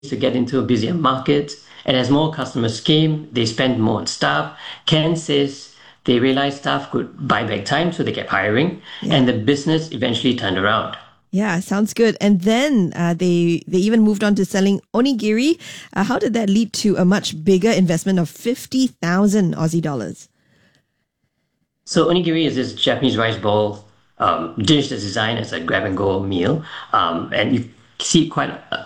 to get into a busier market. And as more customers came, they spent more on staff. Ken says they realized staff could buy back time, so they kept hiring, Yeah. and the business eventually turned around. Yeah, sounds good. And then they even moved on to selling onigiri. How did that lead to a much bigger investment of 50,000 Aussie dollars? So onigiri is this Japanese rice ball dish that's designed as a grab-and-go meal, and you see it quite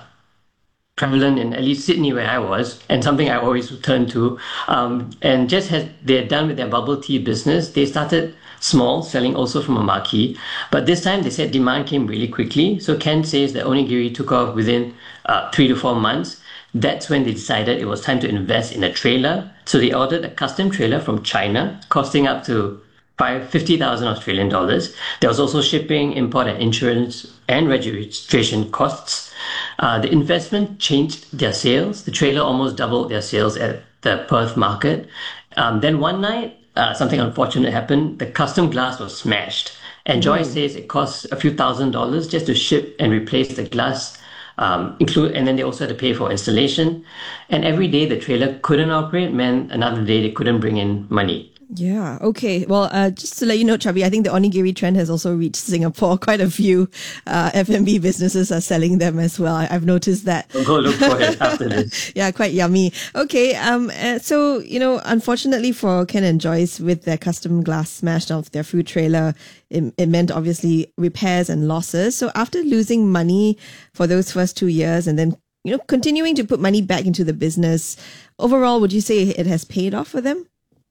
prevalent in at least Sydney where I was, and something I always turn to. And just as they're done with their bubble tea business, they started small, selling also from a marquee. But this time they said demand came really quickly. So Ken says that onigiri took off within 3 to 4 months. That's when they decided it was time to invest in a trailer. So they ordered a custom trailer from China, costing up to 50,000 Australian dollars. There was also shipping, import, and insurance and registration costs. The investment changed their sales. The trailer almost doubled their sales at the Perth market. Then one night, something unfortunate happened. The custom glass was smashed. And Joyce says it cost a few $1,000s just to ship and replace the glass. And then they also had to pay for installation. And every day the trailer couldn't operate meant another day they couldn't bring in money. Yeah. Okay. Well, just to let you know, Chubby, I think the onigiri trend has also reached Singapore. Quite a few F&B businesses are selling them as well. I've noticed that. So go look for it after this. Yeah, quite yummy. Okay. So, unfortunately for Ken and Joyce, with their custom glass smashed off their food trailer, it meant obviously repairs and losses. So after losing money for those first 2 years and then, continuing to put money back into the business, overall, would you say it has paid off for them?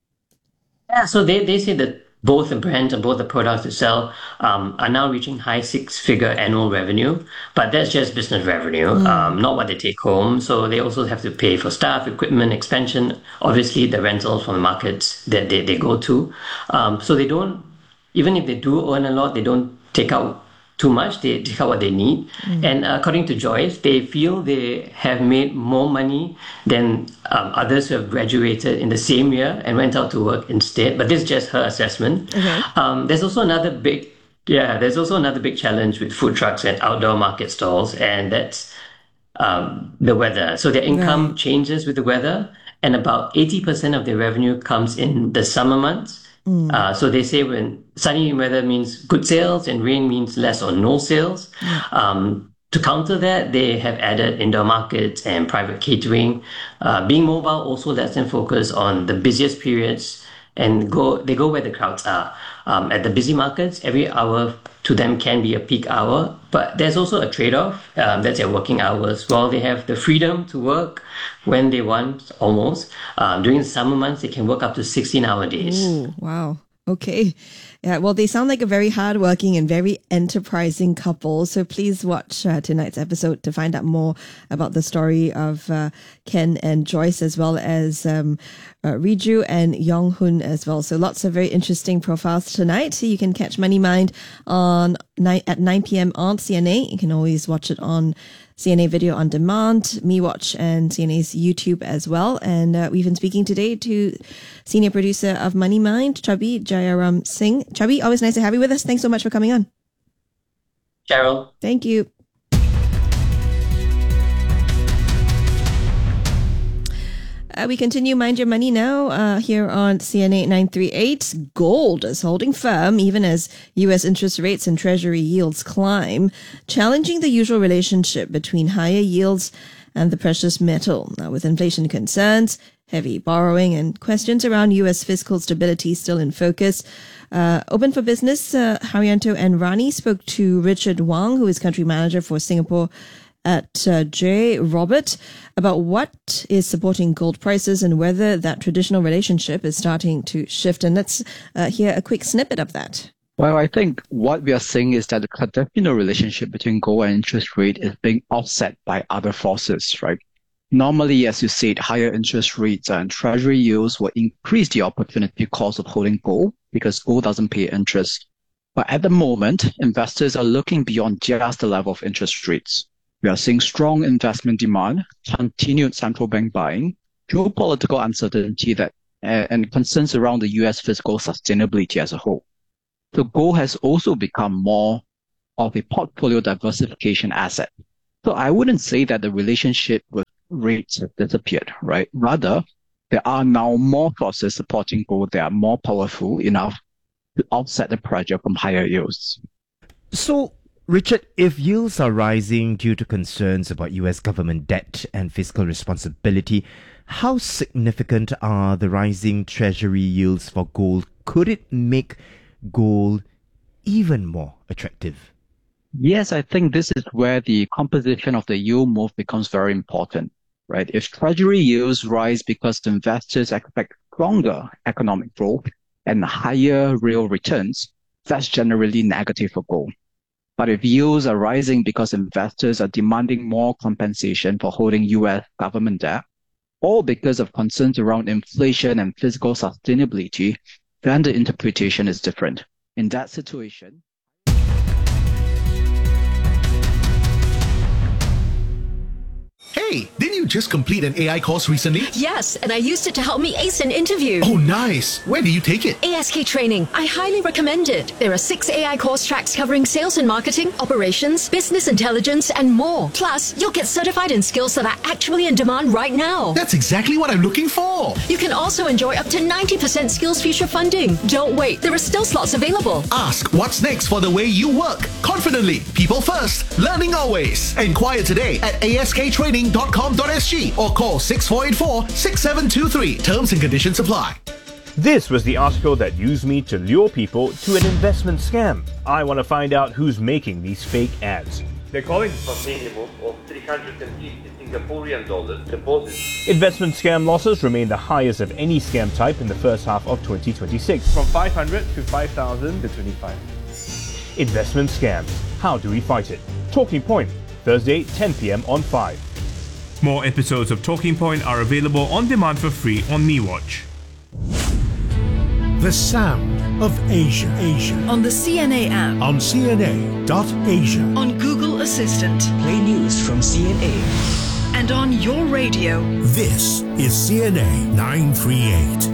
Yeah, so they say that both the brands and both the products they sell are now reaching high six-figure annual revenue, but that's just business revenue, not what they take home. So they also have to pay for staff, equipment, expansion, obviously the rentals from the markets that they go to. So they don't, even if they do earn a lot, they don't take out too much. They take out what they need. And according to Joyce, they feel they have made more money than others who have graduated in the same year and went out to work instead. But this is just her assessment. Okay. There's also another big challenge with food trucks and outdoor market stalls, and that's the weather. So their income changes with the weather, and about 80% of their revenue comes in the summer months. So they say when sunny weather means good sales and rain means less or no sales. To counter that, they have added indoor markets and private catering. Being mobile also lets them focus on the busiest periods and they go where the crowds are. At the busy markets, every hour to them can be a peak hour, but there's also a trade-off. That's their working hours. While they have the freedom to work when they want, almost, during the summer months, they can work up to 16-hour days. Ooh, wow. Okay. Yeah, well, they sound like a very hardworking and very enterprising couple. So please watch tonight's episode to find out more about the story of Ken and Joyce, as well as Riju and Yong Hun as well. So lots of very interesting profiles tonight. So you can catch Money Mind at 9 p.m. on CNA. You can always watch it on CNA Video on Demand, MeWatch, and CNA's YouTube as well. And we've been speaking today to senior producer of Money Mind, Chubby Jayaram Singh. Chubby, always nice to have you with us. Thanks so much for coming on. Cheryl. Thank you. We continue Mind Your Money now here on CNA 938. Gold is holding firm even as U.S. interest rates and treasury yields climb, challenging the usual relationship between higher yields and the precious metal. Now, with inflation concerns, heavy borrowing, and questions around U.S. fiscal stability still in focus, Open for Business, Haryanto and Rani spoke to Richard Wang, who is country manager for Singapore at J. Robert, about what is supporting gold prices and whether that traditional relationship is starting to shift. And let's hear a quick snippet of that. Well, I think what we are seeing is that the traditional relationship between gold and interest rate is being offset by other forces, right? Normally, as you said, higher interest rates and treasury yields will increase the opportunity cost of holding gold because gold doesn't pay interest. But at the moment, investors are looking beyond just the level of interest rates. We are seeing strong investment demand, continued central bank buying, geopolitical uncertainty and concerns around the U.S. fiscal sustainability as a whole. So gold has also become more of a portfolio diversification asset. So I wouldn't say that the relationship with rates have disappeared, right? Rather, there are now more forces supporting gold that are more powerful enough to offset the pressure from higher yields. So, Richard, if yields are rising due to concerns about US government debt and fiscal responsibility, how significant are the rising treasury yields for gold? Could it make gold even more attractive? Yes, I think this is where the composition of the yield move becomes very important, right? If treasury yields rise because investors expect stronger economic growth and higher real returns, that's generally negative for gold. But if yields are rising because investors are demanding more compensation for holding US government debt, or because of concerns around inflation and fiscal sustainability, then the interpretation is different. In that situation, Hey, didn't you just complete an AI course recently? Yes, and I used it to help me ace an interview. Oh, nice. Where did you take it? ASK Training. I highly recommend it. There are 6 AI course tracks covering sales and marketing, operations, business intelligence, and more. Plus, you'll get certified in skills that are actually in demand right now. That's exactly what I'm looking for. You can also enjoy up to 90% Skills Future funding. Don't wait. There are still slots available. Ask what's next for the way you work. Confidently. People first. Learning always. Enquire today at asktraining.com.sg or call 6484-6723. Terms and conditions apply. This was the article that used me to lure people to an investment scam. I want to find out who's making these fake ads. They're calling for a minimum of 350 Singaporean dollars deposit. Investment scam losses remain the highest of any scam type in the first half of 2026. From 500 to 5,000 to 25. Investment scams. How do we fight it? Talking Point, Thursday, 10 p.m. on 5. More episodes of Talking Point are available on demand for free on MeWatch. The sound of Asia. On the CNA app. On CNA.Asia. On Google Assistant. Play news from CNA. And on your radio. This is CNA 938.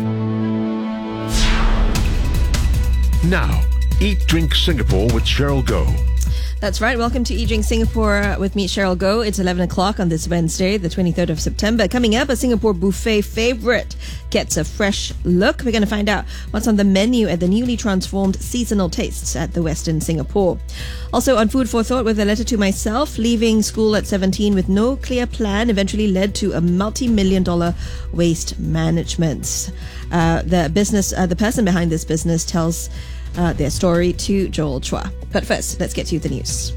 Now, Eat Drink Singapore with Cheryl Goh. That's right. Welcome to Drink Singapore with me, Cheryl Goh. It's 11 o'clock on this Wednesday, the 23rd of September. Coming up, a Singapore buffet favorite gets a fresh look. We're going to find out what's on the menu at the newly transformed Seasonal Tastes at the Westin Singapore. Also on Food for Thought with a letter to myself, leaving school at 17 with no clear plan eventually led to a multi-million-dollar waste management. The person behind this business tells their story to Joel Chua. But first, let's get to the news.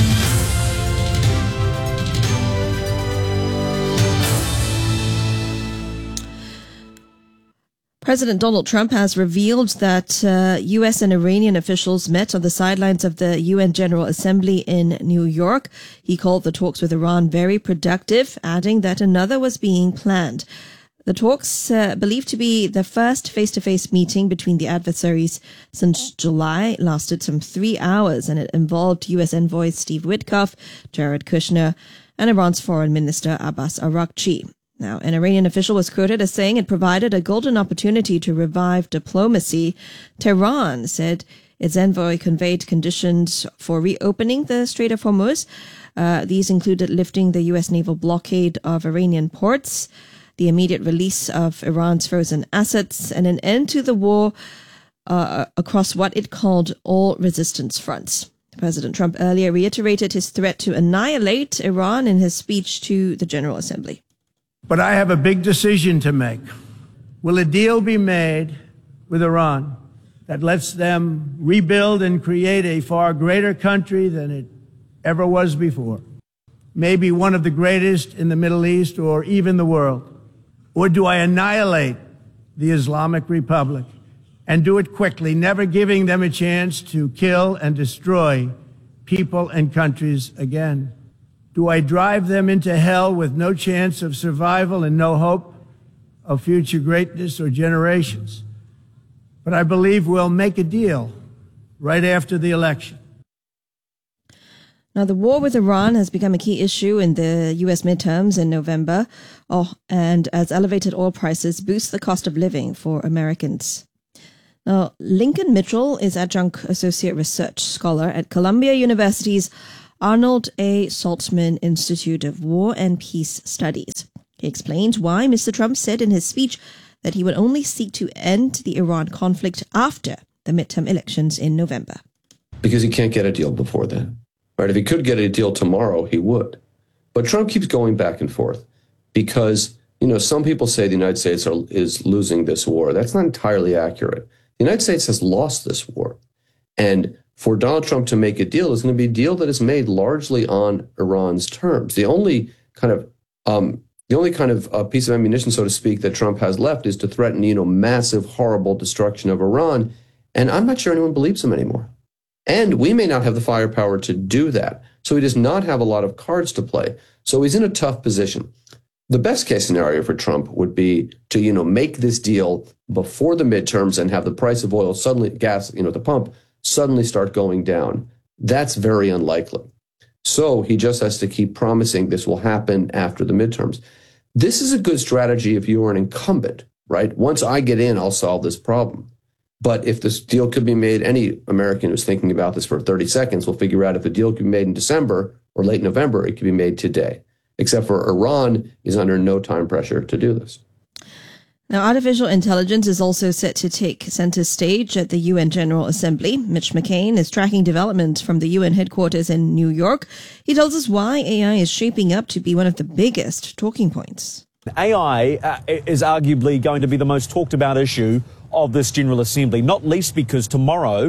President Donald Trump has revealed that U.S. and Iranian officials met on the sidelines of the UN General Assembly in New York. He called the talks with Iran very productive, adding that another was being planned. The talks, believed to be the first face-to-face meeting between the adversaries since July, lasted some 3 hours, and it involved U.S. envoys Steve Witkoff, Jared Kushner, and Iran's Foreign Minister Abbas Araghchi. Now, an Iranian official was quoted as saying it provided a golden opportunity to revive diplomacy. Tehran said its envoy conveyed conditions for reopening the Strait of Hormuz. These included lifting the U.S. naval blockade of Iranian ports, the immediate release of Iran's frozen assets, and an end to the war across what it called all resistance fronts. President Trump earlier reiterated his threat to annihilate Iran in his speech to the General Assembly. But I have a big decision to make. Will a deal be made with Iran that lets them rebuild and create a far greater country than it ever was before? Maybe one of the greatest in the Middle East or even the world. Or do I annihilate the Islamic Republic and do it quickly, never giving them a chance to kill and destroy people and countries again? Do I drive them into hell with no chance of survival and no hope of future greatness or generations? But I believe we'll make a deal right after the election. Now, the war with Iran has become a key issue in the U.S. midterms in November, and as elevated oil prices boost the cost of living for Americans. Now, Lincoln Mitchell is adjunct associate research scholar at Columbia University's Arnold A. Saltzman Institute of War and Peace Studies. He explains why Mr. Trump said in his speech that he would only seek to end the Iran conflict after the midterm elections in November. Because he can't get a deal before then. Right? If he could get a deal tomorrow, he would. But Trump keeps going back and forth because, some people say the United States is losing this war. That's not entirely accurate. The United States has lost this war. And for Donald Trump to make a deal is going to be a deal that is made largely on Iran's terms. The only kind of piece of ammunition, so to speak, that Trump has left is to threaten, massive, horrible destruction of Iran. And I'm not sure anyone believes him anymore. And we may not have the firepower to do that. So he does not have a lot of cards to play. So he's in a tough position. The best case scenario for Trump would be to, make this deal before the midterms and have the price of oil suddenly, gas, at the pump, suddenly start going down. That's very unlikely. So he just has to keep promising this will happen after the midterms. This is a good strategy if you are an incumbent, right? Once I get in, I'll solve this problem. But if this deal could be made, any American who's thinking about this for 30 seconds will figure out if the deal could be made in December or late November, it could be made today. Except for Iran is under no time pressure to do this. Now, artificial intelligence is also set to take center stage at the UN General Assembly. Mitch McCain is tracking developments from the UN headquarters in New York. He tells us why AI is shaping up to be one of the biggest talking points. AI is arguably going to be the most talked about issue of this General Assembly, not least because tomorrow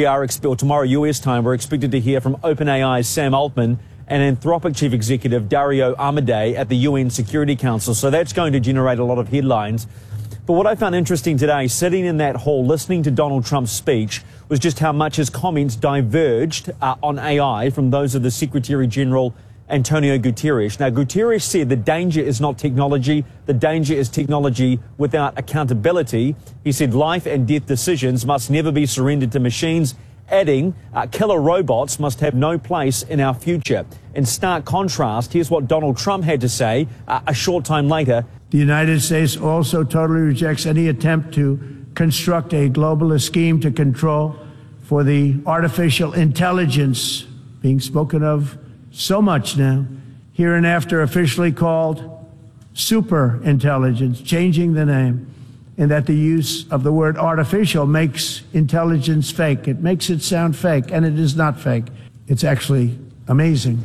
US time, we're expected to hear from OpenAI's Sam Altman and Anthropic Chief Executive Dario Amodei at the UN Security Council. So that's going to generate a lot of headlines. But what I found interesting today, sitting in that hall, listening to Donald Trump's speech, was just how much his comments diverged on AI from those of the Secretary General Antonio Guterres. Now, Guterres said the danger is not technology, the danger is technology without accountability. He said life and death decisions must never be surrendered to machines, adding killer robots must have no place in our future. In stark contrast, here's what Donald Trump had to say a short time later. The United States also totally rejects any attempt to construct a globalist scheme to control for the artificial intelligence being spoken of so much now, hereinafter officially called super intelligence, changing the name, and that the use of the word artificial makes intelligence fake. It makes it sound fake, and it is not fake. It's actually amazing.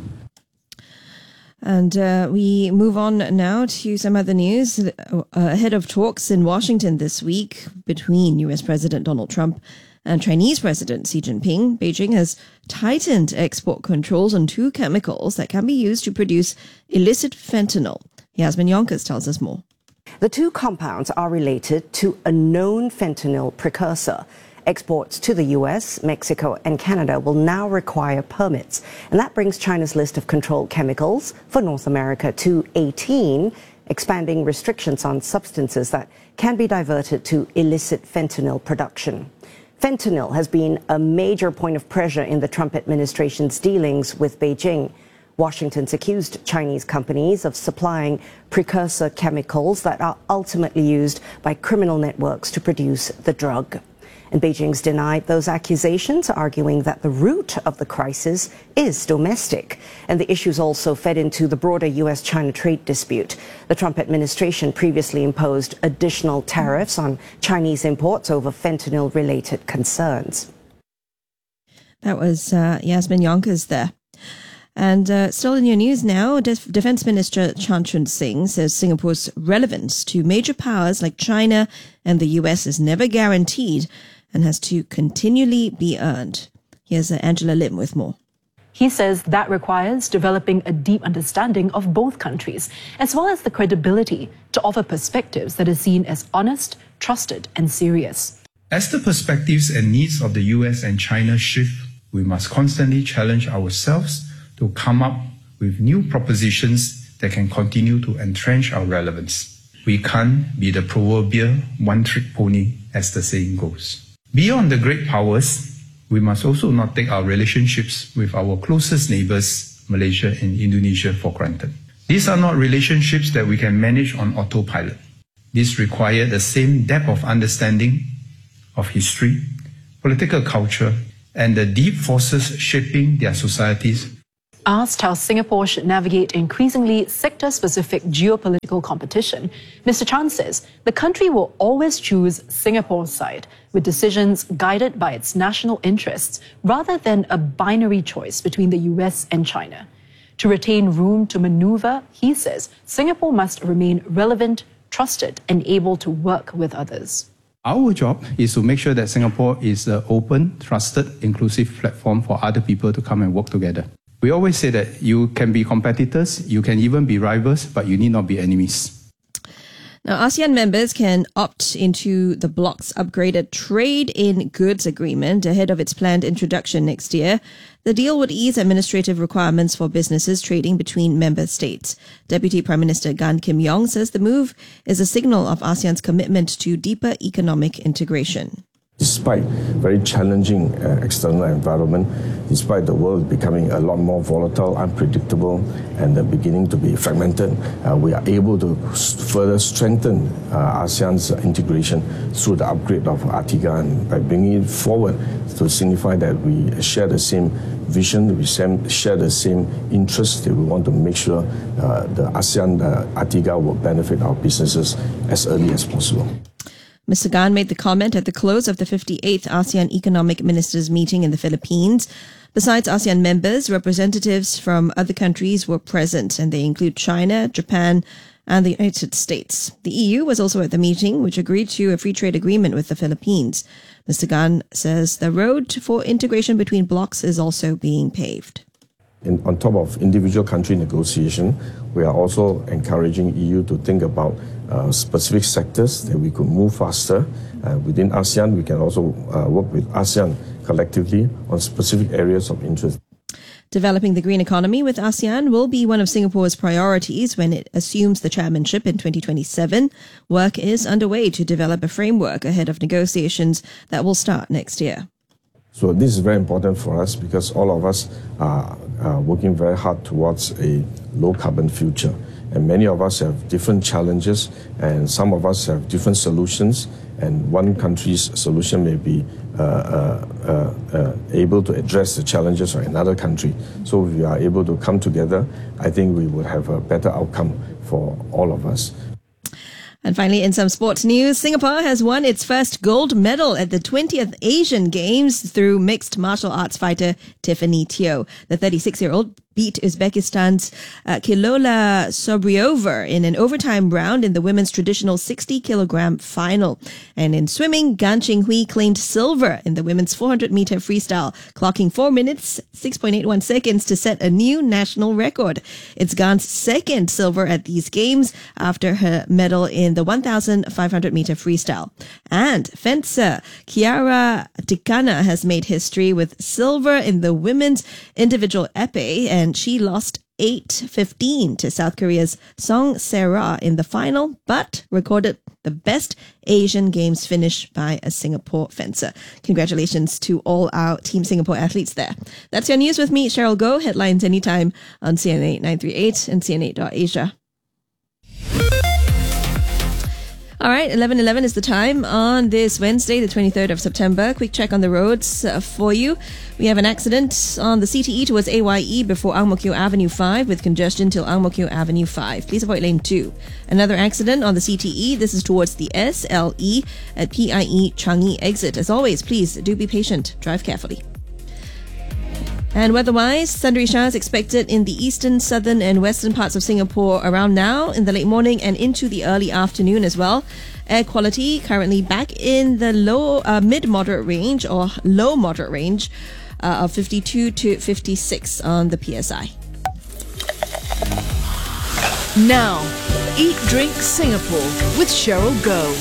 And we move on now to some other news. Ahead of talks in Washington this week between U.S. President Donald Trump and Chinese President Xi Jinping, Beijing has tightened export controls on two chemicals that can be used to produce illicit fentanyl. Yasmin Yonkers tells us more. The two compounds are related to a known fentanyl precursor. Exports to the US, Mexico and Canada will now require permits, and that brings China's list of controlled chemicals for North America to 18, expanding restrictions on substances that can be diverted to illicit fentanyl production. Fentanyl has been a major point of pressure in the Trump administration's dealings with Beijing. Washington's accused Chinese companies of supplying precursor chemicals that are ultimately used by criminal networks to produce the drug. And Beijing's denied those accusations, arguing that the root of the crisis is domestic. And the issues also fed into the broader US-China trade dispute. The Trump administration previously imposed additional tariffs on Chinese imports over fentanyl-related concerns. That was Yasmin Yonkers there. And still in your news now, Defense Minister Chan Chun Sing says Singapore's relevance to major powers like China and the US is never guaranteed and has to continually be earned. Here's Angela Lim with more. He says that requires developing a deep understanding of both countries, as well as the credibility to offer perspectives that are seen as honest, trusted, and serious. As the perspectives and needs of the US and China shift, we must constantly challenge ourselves to come up with new propositions that can continue to entrench our relevance. We can't be the proverbial one-trick pony, as the saying goes. Beyond the great powers, we must also not take our relationships with our closest neighbors, Malaysia and Indonesia, for granted. These are not relationships that we can manage on autopilot. These require the same depth of understanding of history, political culture, and the deep forces shaping their societies Asked how Singapore should navigate increasingly sector-specific geopolitical competition, Mr. Chan says the country will always choose Singapore's side, with decisions guided by its national interests rather than a binary choice between the US and China. To retain room to maneuver, he says Singapore must remain relevant, trusted, and able to work with others. Our job is to make sure that Singapore is an open, trusted, inclusive platform for other people to come and work together. We always say that you can be competitors, you can even be rivals, but you need not be enemies. Now, ASEAN members can opt into the bloc's upgraded trade in goods agreement ahead of its planned introduction next year. The deal would ease administrative requirements for businesses trading between member states. Deputy Prime Minister Gan Kim Yong says the move is a signal of ASEAN's commitment to deeper economic integration. Despite very challenging external environment, despite the world becoming a lot more volatile, unpredictable, and beginning to be fragmented, we are able to further strengthen ASEAN's integration through the upgrade of ARTIGA, and by bringing it forward to signify that we share the same vision, we share the same interests, that we want to make sure the ASEAN ARTIGA will benefit our businesses as early as possible. Mr. Gan made the comment at the close of the 58th ASEAN Economic Ministers meeting in the Philippines. Besides ASEAN members, representatives from other countries were present, and they include China, Japan, and the United States. The EU was also at the meeting, which agreed to a free trade agreement with the Philippines. Mr. Gan says the road for integration between blocs is also being paved. On top of individual country negotiation, we are also encouraging EU to think about specific sectors that we could move faster. Within ASEAN, we can also work with ASEAN collectively on specific areas of interest. Developing the green economy with ASEAN will be one of Singapore's priorities when it assumes the chairmanship in 2027. Work is underway to develop a framework ahead of negotiations that will start next year. So this is very important for us because all of us are working very hard towards a low-carbon future. And many of us have different challenges, and some of us have different solutions. And one country's solution may be able to address the challenges of another country. So if we are able to come together, I think we would have a better outcome for all of us. And finally, in some sports news, Singapore has won its first gold medal at the 20th Asian Games through mixed martial arts fighter Tiffany Teo. The 36-year-old beat Uzbekistan's Kilola Sobriova in an overtime round in the women's traditional 60-kilogram final. And in swimming, Gan Qinghui claimed silver in the women's 400-meter freestyle, clocking 4 minutes, 6.81 seconds to set a new national record. It's Gan's second silver at these games after her medal in the 1,500-meter freestyle. And fencer Chiara Ticana has made history with silver in the women's individual épée, and she lost 8-15 to South Korea's Song Se-ra in the final, but recorded the best Asian Games finish by a Singapore fencer. Congratulations to all our Team Singapore athletes there. That's your news with me, Cheryl Goh. Headlines anytime on CNA 938 and CNA.Asia. All right, 11:11 is the time on this Wednesday, the 23rd of September. Quick check on the roads for you. We have an accident on the CTE towards AYE before Ang Mo Kio Avenue 5 with congestion till Ang Mo Kio Avenue 5. Please avoid lane 2. Another accident on the CTE. This is towards the SLE at PIE Changi exit. As always, please do be patient. Drive carefully. And weather-wise, thundery showers expected in the eastern, southern and western parts of Singapore around now, in the late morning and into the early afternoon as well. Air quality currently back in the low, mid-moderate range or low-moderate range of 52 to 56 on the PSI. Now, Eat Drink Singapore with Cheryl Goh.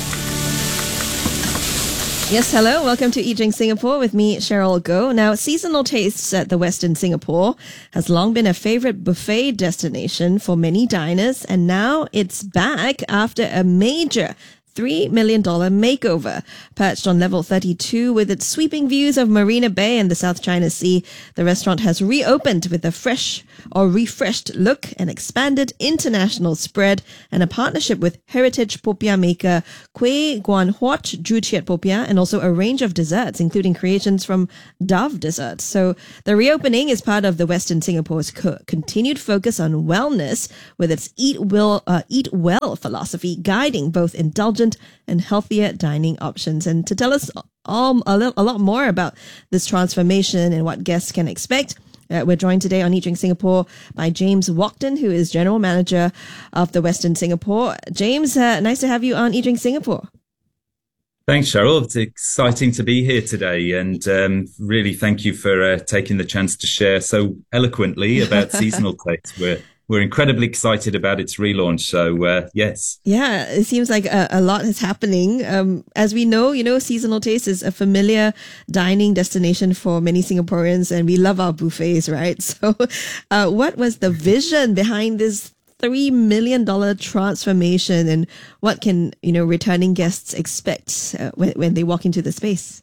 Yes, hello. Welcome to Eat Drink Singapore with me, Cheryl Goh. Now, Seasonal Tastes at the Westin Singapore has long been a favorite buffet destination for many diners, and now it's back after a major $3 million makeover. Perched on level 32 with its sweeping views of Marina Bay and the South China Sea, the restaurant has reopened with a fresh or refreshed look, an expanded international spread, and a partnership with heritage popiah maker Kueh Guan Huat Ju Chiat Popiah, and also a range of desserts, including creations from Dove Desserts. So the reopening is part of the Westin Singapore's continued focus on wellness, with its eat well philosophy guiding both indulgent and healthier dining options. And to tell us a lot more about this transformation and what guests can expect, we're joined today on Eat Drink Singapore by James Walkden, who is General Manager of the Westin Singapore. James, nice to have you on Eat Drink Singapore. Thanks, Cheryl. It's exciting to be here today, and really thank you for taking the chance to share so eloquently about Seasonal Taste. We're incredibly excited about its relaunch. So, yes. Yeah, it seems like a lot is happening. As we know, Seasonal Taste is a familiar dining destination for many Singaporeans, and we love our buffets, right? So, what was the vision behind this $3 million transformation, and what can, returning guests expect when they walk into the space?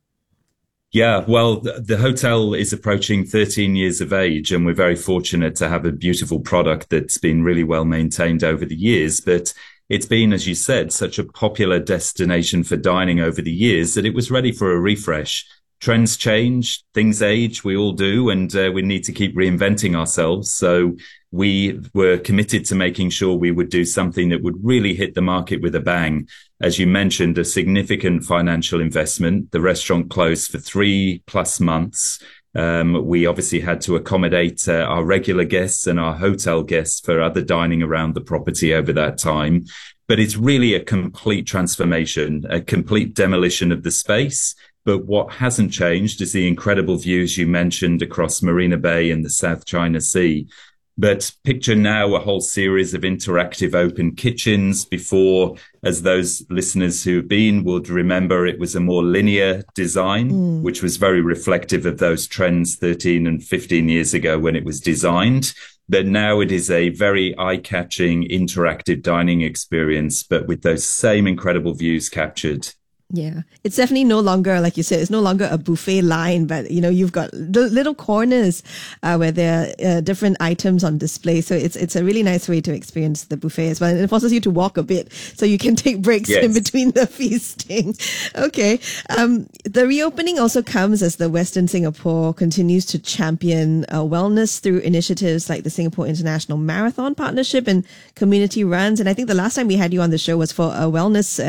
Yeah, well, the hotel is approaching 13 years of age, and we're very fortunate to have a beautiful product that's been really well maintained over the years. But it's been, as you said, such a popular destination for dining over the years that it was ready for a refresh. Trends change, things age, we all do, and we need to keep reinventing ourselves. So we were committed to making sure we would do something that would really hit the market with a bang. As you mentioned, a significant financial investment. The restaurant closed for 3+ months. We obviously had to accommodate our regular guests and our hotel guests for other dining around the property over that time. But it's really a complete transformation, a complete demolition of the space. But what hasn't changed is the incredible views you mentioned across Marina Bay and the South China Sea. But picture now a whole series of interactive open kitchens. Before, as those listeners who've been would remember, it was a more linear design, which was very reflective of those trends 13 and 15 years ago when it was designed. But now it is a very eye-catching interactive dining experience, but with those same incredible views captured. Yeah, it's definitely no longer, like you said, it's no longer a buffet line, but you've got little corners where there are different items on display. So it's a really nice way to experience the buffet as well. And it forces you to walk a bit so you can take breaks in between the feasting. Okay. The reopening also comes as the Westin Singapore continues to champion wellness through initiatives like the Singapore International Marathon Partnership and community runs. And I think the last time we had you on the show was for a wellness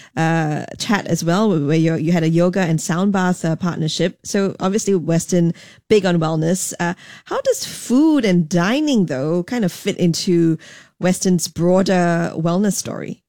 chat as well, where you had a yoga and sound bath partnership. So obviously Westin big on wellness. How does food and dining though kind of fit into Westin's broader wellness story?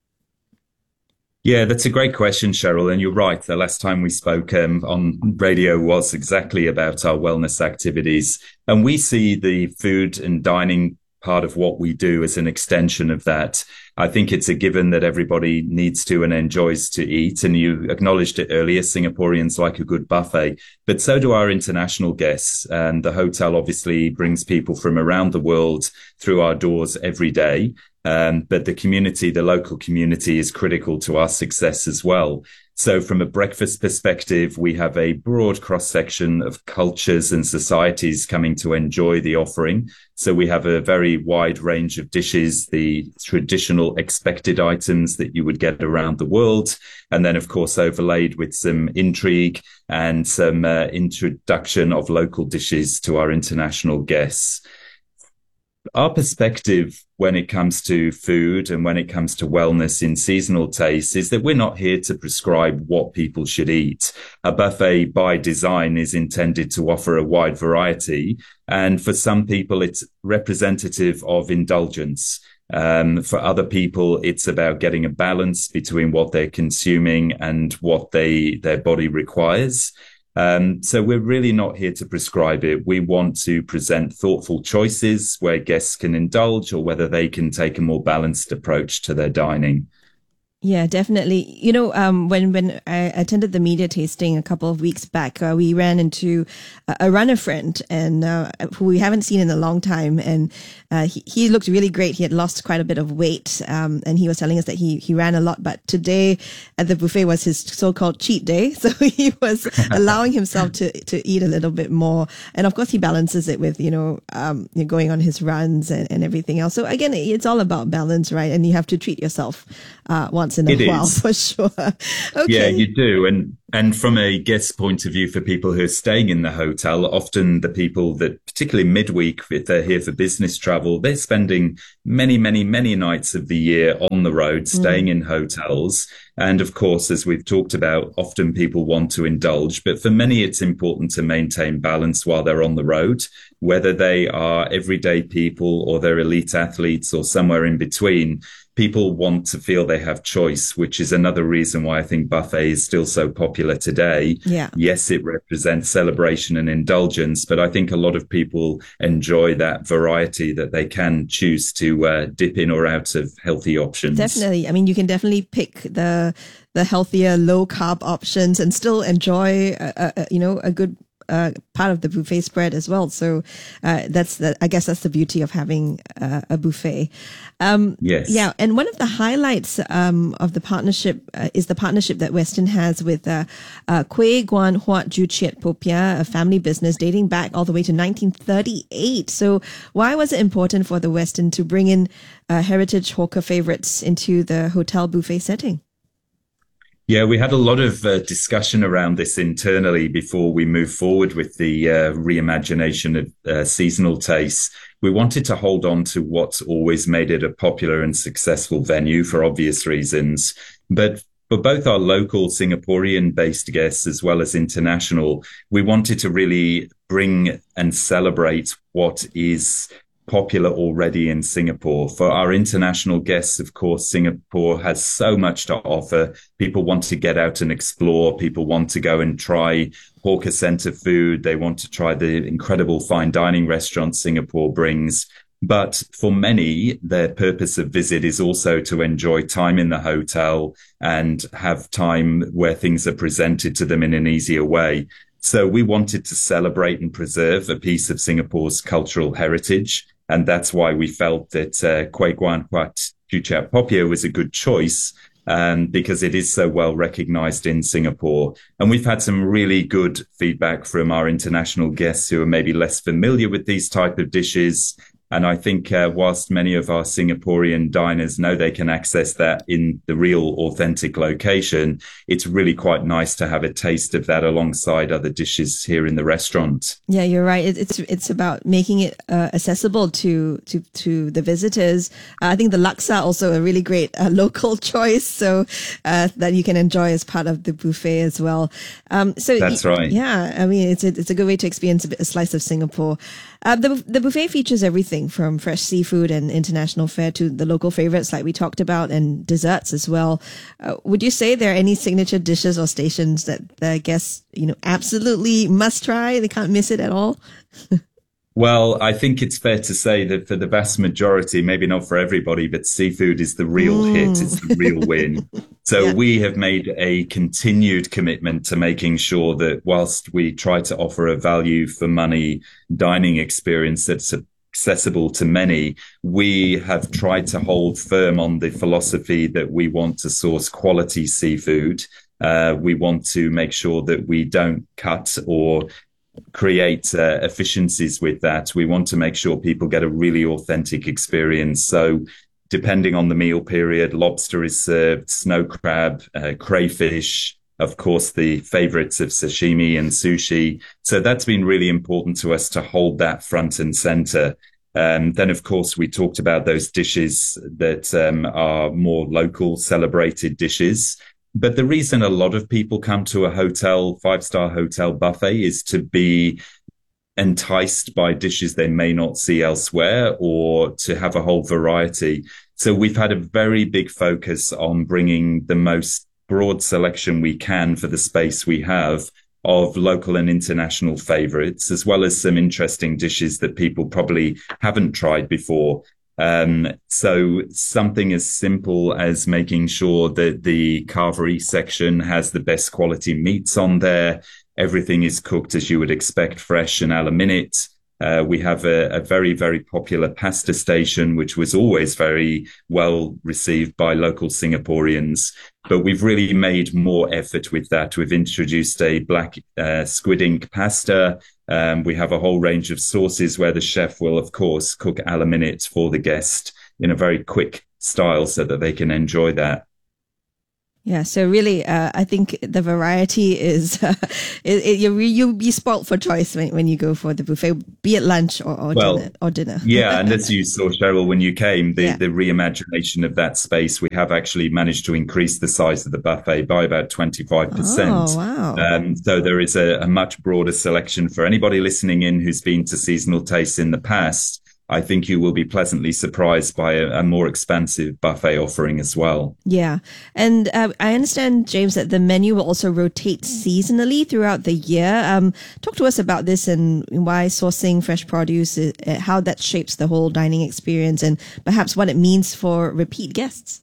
Yeah, that's a great question, Cheryl. And you're right. The last time we spoke on radio was exactly about our wellness activities. And we see the food and dining part of what we do as an extension of that. I think it's a given that everybody needs to and enjoys to eat. And you acknowledged it earlier, Singaporeans like a good buffet, but so do our international guests. And the hotel obviously brings people from around the world through our doors every day. But the community, the local community, is critical to our success as well. So from a breakfast perspective, we have a broad cross-section of cultures and societies coming to enjoy the offering. So we have a very wide range of dishes, the traditional expected items that you would get around the world. And then, of course, overlaid with some intrigue and some introduction of local dishes to our international guests. Our perspective when it comes to food and when it comes to wellness in Seasonal Taste is that we're not here to prescribe what people should eat. A buffet by design is intended to offer a wide variety. And for some people, it's representative of indulgence. For other people, it's about getting a balance between what they're consuming and what their body requires. So we're really not here to prescribe it. We want to present thoughtful choices where guests can indulge or whether they can take a more balanced approach to their dining. Yeah, definitely. You know, when I attended the media tasting a couple of weeks back, we ran into a runner friend and who we haven't seen in a long time, and he looked really great. He had lost quite a bit of weight, and he was telling us that he ran a lot. But today at the buffet was his so-called cheat day, so he was allowing himself to eat a little bit more. And of course, he balances it with going on his runs and everything else. So again, it's all about balance, right? And you have to treat yourself once in a while, for sure. Okay. Yeah, you do. And from a guest point of view, for people who are staying in the hotel, often the people that, particularly midweek, if they're here for business travel, they're spending many, many, many nights of the year on the road, staying in hotels. And of course, as we've talked about, often people want to indulge, but for many, it's important to maintain balance while they're on the road, whether they are everyday people or they're elite athletes or somewhere in between. People want to feel they have choice, which is another reason why I think buffet is still so popular today. Yeah. Yes, it represents celebration and indulgence, but I think a lot of people enjoy that variety that they can choose to dip in or out of healthy options. Definitely. I mean, you can definitely pick the healthier, low carb options and still enjoy a good part of the buffet spread as well. So I guess that's the beauty of having a buffet. Yes. Yeah. And one of the highlights of the partnership is the partnership that Westin has with Kueh Guan Huat Ju Chiet Popiah, a family business dating back all the way to 1938. So why was it important for the Westin to bring in heritage hawker favorites into the hotel buffet setting? Yeah, we had a lot of discussion around this internally before we moved forward with the reimagination of seasonal tastes. We wanted to hold on to what's always made it a popular and successful venue for obvious reasons. But for both our local Singaporean-based guests as well as international, we wanted to really bring and celebrate what is popular already in Singapore. For our international guests, of course, Singapore has so much to offer. People want to get out and explore. People want to go and try hawker center food. They want to try the incredible fine dining restaurants Singapore brings. But for many, their purpose of visit is also to enjoy time in the hotel and have time where things are presented to them in an easier way. So we wanted to celebrate and preserve a piece of Singapore's cultural heritage. And that's why we felt that Kueh Guan Huat Ju Chiet Popiah was a good choice, because it is so well recognized in Singapore. And we've had some really good feedback from our international guests who are maybe less familiar with these type of dishes. And I think whilst many of our Singaporean diners know they can access that in the real authentic location, it's really quite nice to have a taste of that alongside other dishes here in the restaurant. Yeah, you're right. It's about making it accessible to the visitors. I think the laksa also a really great local choice, so that you can enjoy as part of the buffet as well. So that's right. Yeah, I mean it's a good way to experience a slice of Singapore. The buffet features everything from fresh seafood and international fare to the local favorites like we talked about, and desserts as well. Would you say there are any signature dishes or stations that the guests, absolutely must try? They can't miss it at all? Well, I think it's fair to say that for the vast majority, maybe not for everybody, but seafood is the real hit. It's the real win. So we have made a continued commitment to making sure that whilst we try to offer a value for money dining experience that's accessible to many, we have tried to hold firm on the philosophy that we want to source quality seafood. We want to make sure that we don't cut or create efficiencies with that. We want to make sure people get a really authentic experience. So depending on the meal period, lobster is served, snow crab, crayfish, of course, the favorites of sashimi and sushi. So that's been really important to us to hold that front and center. Then, of course, we talked about those dishes that are more local, celebrated dishes. But the reason a lot of people come to a hotel, 5-star hotel buffet, is to be enticed by dishes they may not see elsewhere, or to have a whole variety. So we've had a very big focus on bringing the most broad selection we can for the space we have of local and international favorites, as well as some interesting dishes that people probably haven't tried before. So something as simple as making sure that the carvery section has the best quality meats on there. Everything is cooked as you would expect, fresh and a la minute. We have a very, very popular pasta station, which was always very well received by local Singaporeans. But we've really made more effort with that. We've introduced a black squid ink pasta. We have a whole range of sauces where the chef will, of course, cook a la minute for the guest in a very quick style so that they can enjoy that. Yeah, so really, I think the variety is, you'll be spoiled for choice when you go for the buffet, be it lunch or dinner. Yeah, and as you saw, Cheryl, when you came, the reimagination of that space, we have actually managed to increase the size of the buffet by about 25%. Oh, wow. So there is a much broader selection for anybody listening in who's been to Seasonal Tastes in the past. I think you will be pleasantly surprised by a more expansive buffet offering as well. Yeah. And I understand, James, that the menu will also rotate seasonally throughout the year. Talk to us about this and why sourcing fresh produce, how that shapes the whole dining experience and perhaps what it means for repeat guests.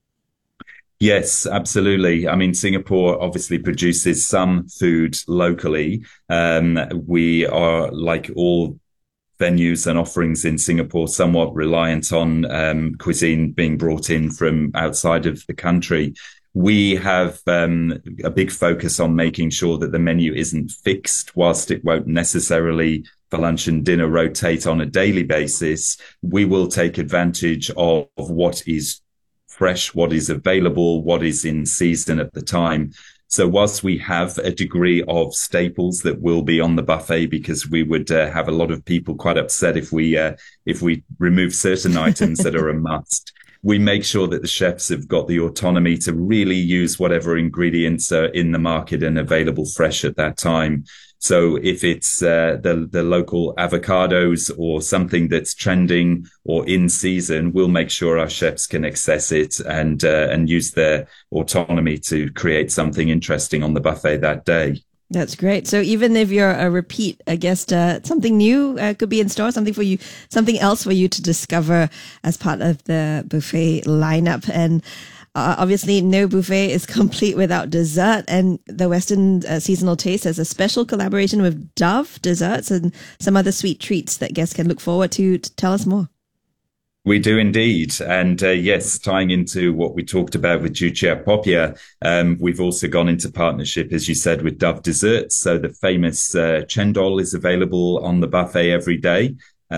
Yes, absolutely. I mean, Singapore obviously produces some food locally. We are, like all venues and offerings in Singapore, somewhat reliant on cuisine being brought in from outside of the country. We have a big focus on making sure that the menu isn't fixed, whilst it won't necessarily for lunch and dinner rotate on a daily basis. We will take advantage of what is fresh, what is available, what is in season at the time. So whilst we have a degree of staples that will be on the buffet, because we would have a lot of people quite upset if we remove certain items that are a must, we make sure that the chefs have got the autonomy to really use whatever ingredients are in the market and available fresh at that time. So if it's the local avocados or something that's trending or in season, we'll make sure our chefs can access it and use their autonomy to create something interesting on the buffet that day. That's great. So even if you're a repeat guest, something new could be in store, something else for you to discover as part of the buffet lineup. And obviously, no buffet is complete without dessert, and the Western Seasonal Taste has a special collaboration with Dove Desserts and some other sweet treats that guests can look forward to. Tell us more. We do indeed. And yes, tying into what we talked about with Jucia Popia, we've also gone into partnership, as you said, with Dove Desserts. So the famous chendol is available on the buffet every day.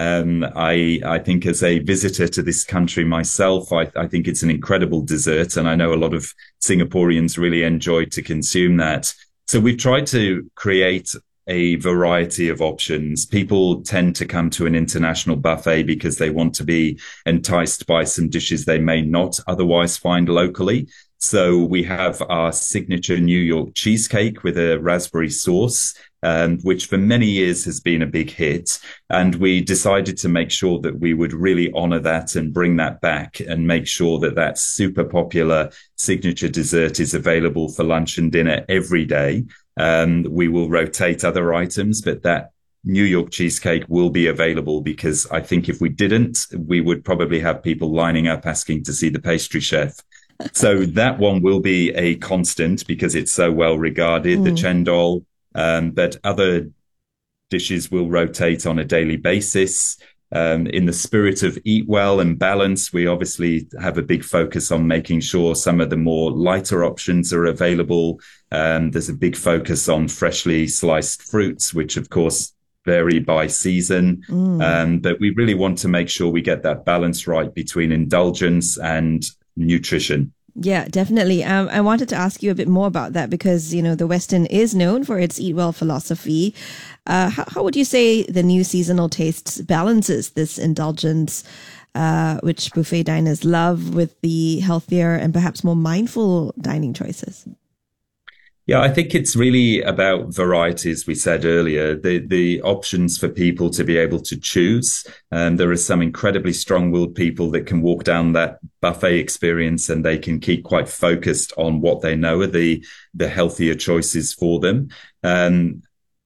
I think as a visitor to this country myself, I think it's an incredible dessert. And I know a lot of Singaporeans really enjoy to consume that. So we've tried to create a variety of options. People tend to come to an international buffet because they want to be enticed by some dishes they may not otherwise find locally. So we have our signature New York cheesecake with a raspberry sauce, which for many years has been a big hit. And we decided to make sure that we would really honor that and bring that back and make sure that that super popular signature dessert is available for lunch and dinner every day. We will rotate other items, but that New York cheesecake will be available, because I think if we didn't, we would probably have people lining up asking to see the pastry chef. So that one will be a constant because it's so well regarded, the chendol, but other dishes will rotate on a daily basis. In the spirit of eat well and balance, we obviously have a big focus on making sure some of the more lighter options are available. There's a big focus on freshly sliced fruits, which of course vary by season. But we really want to make sure we get that balance right between indulgence and nutrition. Yeah, definitely. I wanted to ask you a bit more about that because, you know, the Western is known for its eat well philosophy. How would you say the new Seasonal Tastes balances this indulgence, which buffet diners love, with the healthier and perhaps more mindful dining choices? Yeah, I think it's really about variety, as we said earlier, the options for people to be able to choose. There are some incredibly strong-willed people that can walk down that buffet experience and they can keep quite focused on what they know are the healthier choices for them.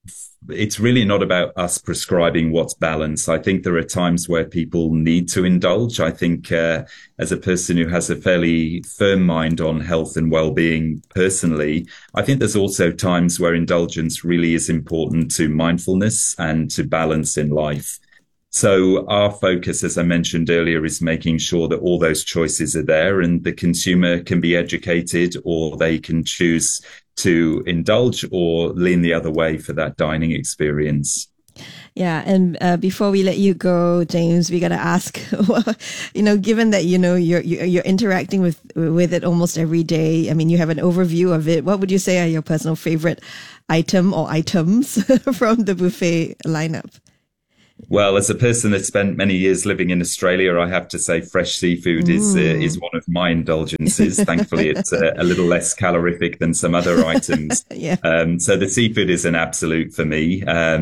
it's really not about us prescribing what's balanced. I think there are times where people need to indulge. I think as a person who has a fairly firm mind on health and well-being personally, I think there's also times where indulgence really is important to mindfulness and to balance in life. So our focus, as I mentioned earlier, is making sure that all those choices are there and the consumer can be educated, or they can choose to indulge or lean the other way for that dining experience. Yeah, and before we let you go, James, we got to ask, given that, you're interacting with it almost every day. I mean, you have an overview of it. What would you say are your personal favorite item or items from the buffet lineup? Well, as a person that spent many years living in Australia, I have to say fresh seafood is one of my indulgences. Thankfully, it's a little less calorific than some other items. Yeah. So the seafood is an absolute for me.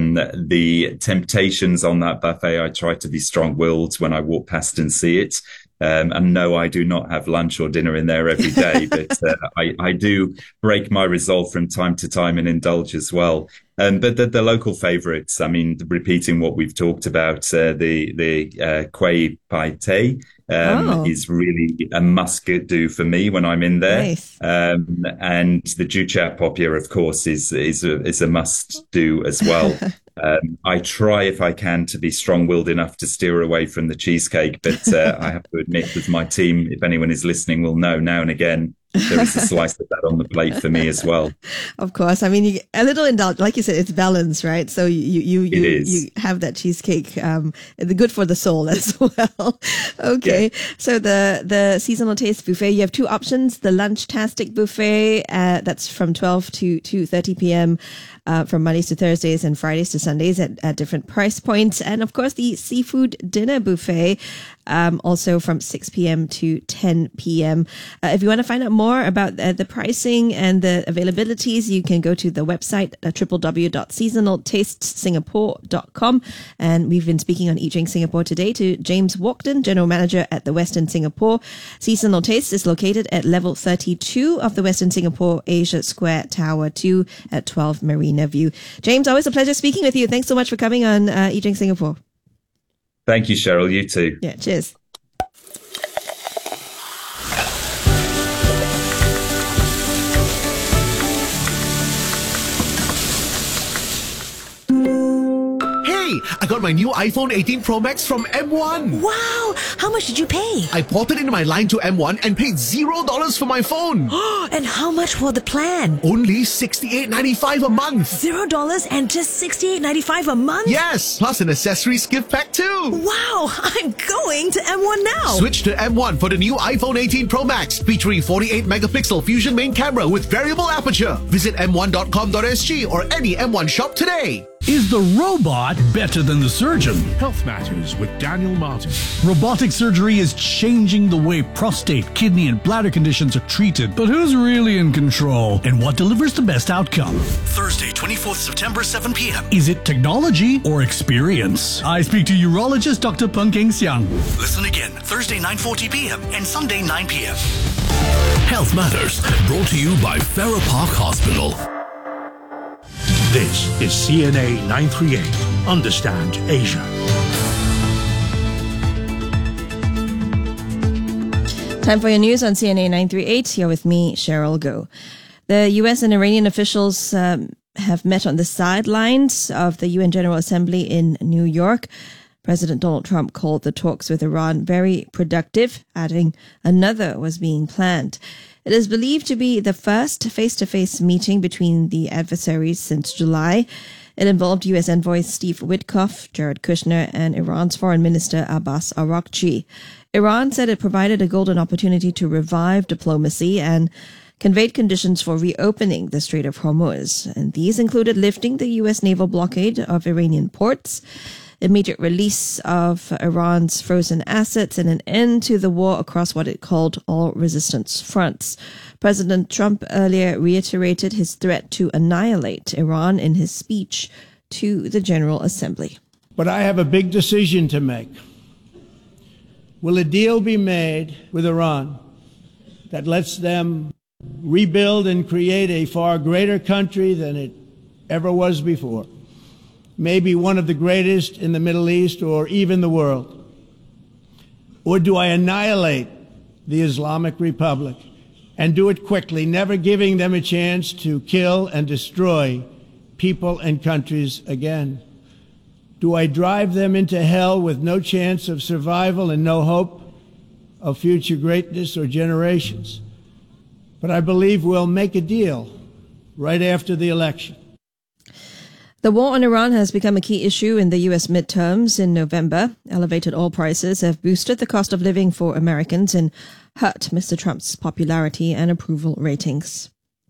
The temptations on that buffet, I try to be strong-willed when I walk past and see it. And no, I do not have lunch or dinner in there every day, but I do break my resolve from time to time and indulge as well. But the local favourites, I mean, repeating what we've talked about, the kueh pai teh is really a must-do for me when I'm in there. Nice. And the ju chat popia, of course, is a must-do as well. I try, if I can, to be strong-willed enough to steer away from the cheesecake, but I have to admit, with my team, if anyone is listening will know, now and again, there is a slice of that on the plate for me as well. Of course. I mean, a little indulge, like you said, it's balance, right? So you have that cheesecake, good for the soul as well. Okay. Yeah. So the seasonal taste buffet, you have two options. The Lunchtastic buffet, that's from 12 to 2:30 p.m. From Mondays to Thursdays and Fridays to Sundays at different price points. And of course, the seafood dinner buffet, also from 6 p.m. to 10 p.m. If you want to find out more about the pricing and the availabilities, you can go to the website www.seasonaltastesingapore.com. And we've been speaking on Eat Drink Singapore today to James Walkden, General Manager at the Westin Singapore. Seasonal Taste is located at level 32 of the Westin Singapore Asia Square Tower 2 at 12 Marina View. James, always a pleasure speaking with you. Thanks so much for coming on Eat Drink Singapore. Thank you, Cheryl. You too. Yeah, cheers. I got my new iPhone 18 Pro Max from M1. Wow! How much did you pay? I ported in my line to M1 and paid $0 for my phone. And how much for the plan? Only $68.95 a month. $0 and just $68.95 a month? Yes, plus an accessories gift pack too. Wow! I'm going to M1 now. Switch to M1 for the new iPhone 18 Pro Max, featuring 48-megapixel Fusion main camera with variable aperture. Visit m1.com.sg or any M1 shop today. Is the robot better than the surgeon? Health Matters with Daniel Martin. Robotic surgery is changing the way prostate, kidney, and bladder conditions are treated. But who's really in control? And what delivers the best outcome? Thursday, 24th September, 7 p.m. Is it technology or experience? I speak to urologist Dr. Peng Keng Xiang. Listen again, Thursday, 9:40 p.m. and Sunday, 9 p.m. Health Matters, brought to you by Farrer Park Hospital. This is CNA 938. Understand Asia. Time for your news on CNA 938. Here with me, Cheryl Goh. The U.S. and Iranian officials have met on the sidelines of the UN General Assembly in New York. President Donald Trump called the talks with Iran very productive, adding another was being planned. It is believed to be the first face-to-face meeting between the adversaries since July. It involved U.S. envoys Steve Witkoff, Jared Kushner, and Iran's Foreign Minister Abbas Araghchi. Iran said it provided a golden opportunity to revive diplomacy and conveyed conditions for reopening the Strait of Hormuz. And these included lifting the U.S. naval blockade of Iranian ports, immediate release of Iran's frozen assets, and an end to the war across what it called all resistance fronts. President Trump earlier reiterated his threat to annihilate Iran in his speech to the General Assembly. But I have a big decision to make. Will a deal be made with Iran that lets them rebuild and create a far greater country than it ever was before? maybe one of the greatest in the Middle East or even the world? Or do I annihilate the Islamic Republic and do it quickly, never giving them a chance to kill and destroy people and countries again? Do I drive them into hell with no chance of survival and no hope of future greatness or generations? But I believe we'll make a deal right after the election. The war on Iran has become a key issue in the U.S. midterms in November. Elevated oil prices have boosted the cost of living for Americans and hurt Mr. Trump's popularity and approval ratings.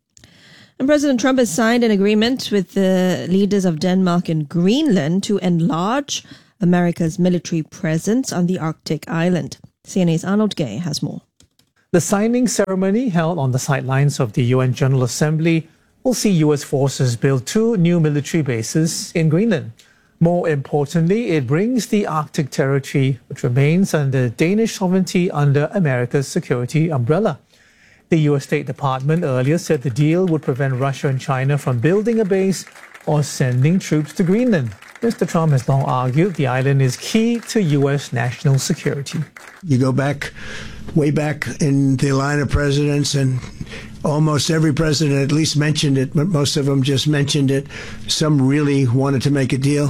And President Trump has signed an agreement with the leaders of Denmark and Greenland to enlarge America's military presence on the Arctic island. CNA's Arnold Gay has more. The signing ceremony held on the sidelines of the UN General Assembly will see U.S. forces build 2 new military bases in Greenland. More importantly, it brings the Arctic territory, which remains under Danish sovereignty, under America's security umbrella. The U.S. State Department earlier said the deal would prevent Russia and China from building a base or sending troops to Greenland. Mr. Trump has long argued the island is key to U.S. national security. You go back, way back in the line of presidents, and almost every president at least mentioned it, but most of them just mentioned it. Some really wanted to make a deal